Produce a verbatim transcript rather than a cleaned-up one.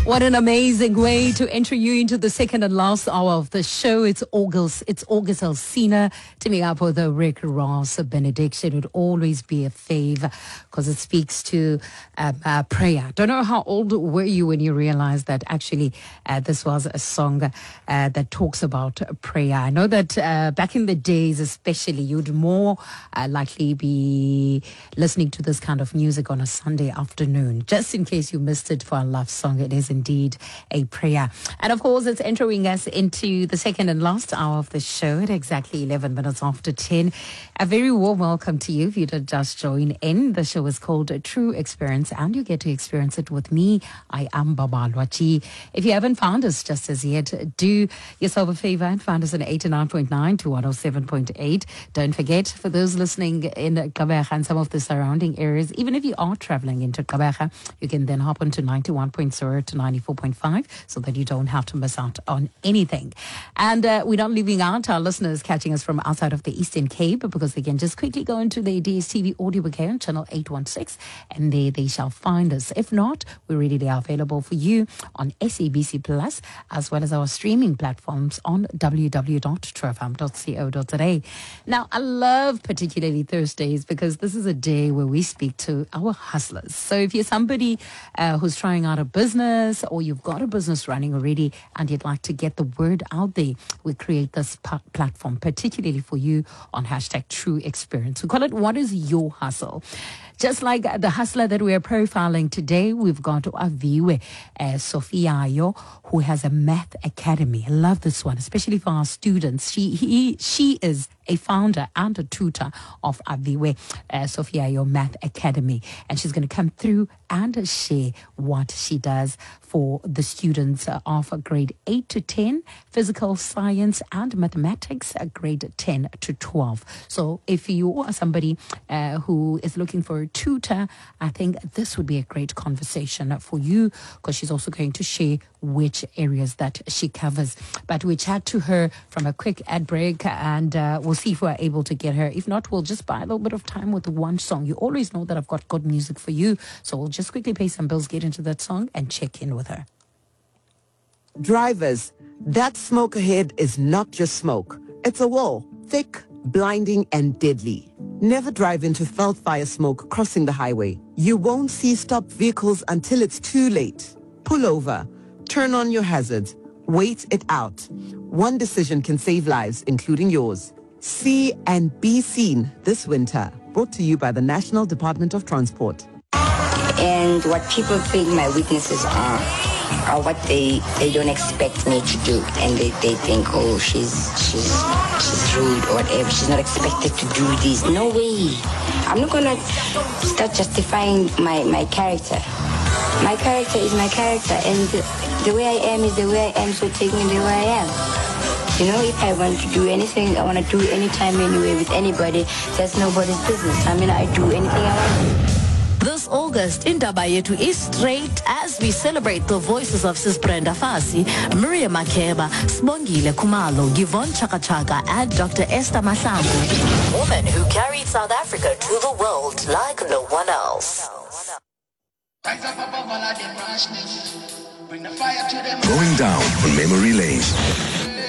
What an amazing way to enter you into the second and last hour of the show. It's August. It's August Alsina. Teaming up with the Rick Ross benediction would always be a fave because it speaks to uh, uh, prayer. Don't know how old were you when you realized that actually uh, this was a song uh, that talks about prayer. I know that uh, back in the days especially, you'd more uh, likely be listening to this kind of music on a Sunday afternoon. Just in case you missed it for a love song, it is indeed a prayer. And of course, it's entering us into the second and last hour of the show at exactly eleven minutes after ten. A very warm welcome to you if you did just join in. The show is called True Experience, and you get to experience it with me. I am Baba Lwachi. If you haven't found us just as yet, do yourself a favor and find us on eighty-nine point nine to one oh seven point eight. Don't forget, for those listening in Gqeberha and some of the surrounding areas, even if you are traveling into Gqeberha, you can then hop onto ninety-one point zero to ninety-four point five so that you don't have to miss out on anything. And uh, we're not leaving out our listeners catching us from outside of the Eastern Cape, because they can just quickly go into the D S T V audio bouquet on channel eight one six, and there they shall find us. If not, we're readily available for you on S A B C Plus, as well as our streaming platforms on w w w dot true f m dot co dot za. Now, I love particularly Thursdays because this is a day where we speak to our hustlers. So if you're somebody uh, who's trying out a business, or you've got a business running already and you'd like to get the word out there, we create this pa- platform particularly for you on hashtag True Experience. We call it What is Your Hustle? Just like the hustler that we are profiling today, we've got Aviwe uh, Sofiayo, who has a math academy. I love this one, especially for our students. She he, she is a founder and a tutor of Aviwe uh, Sofiayo Math Academy, and she's going to come through and share what she does for the students uh, of grade eight to ten, physical science and mathematics, uh, grade ten to twelve. So if you are somebody uh, who is looking for a tutor, I think this would be a great conversation for you, because she's also going to share which areas that she covers. But we chat to her from a quick ad break, and uh, we'll see if we're able to get her. If not, we'll just buy a little bit of time with one song. You always know that I've got good music for you, so we'll just quickly pay some bills, get into that song, and check in with her. Drivers, that smoke ahead is not just smoke. It's a wall, thick, blinding, and deadly. Never drive into felt fire smoke crossing the highway. You won't see stopped vehicles until it's too late. Pull over. Turn on your hazards. Wait it out. One decision can save lives, including yours. See and be seen this winter. Brought to you by the National Department of Transport. And what people think my weaknesses are, are what they, they don't expect me to do. And they, they think, oh, she's she's she's rude or whatever. She's not expected to do this. No way. I'm not going to start justifying my, my character. My character is my character, and the, the way I am is the way I am, so take me the way I am. You know, if I want to do anything, I want to do anytime, anywhere, with anybody, that's nobody's business. I mean, I do anything I want to. This August, Indaba Yetu is straight as we celebrate the voices of Sis Brenda Fassie, Miriam Makeba, Sibongile Khumalo, Yvonne Chaka Chaka, and Doctor Esther Mahlangu. Woman who carried South Africa to the world like no one else. Going down on memory lane.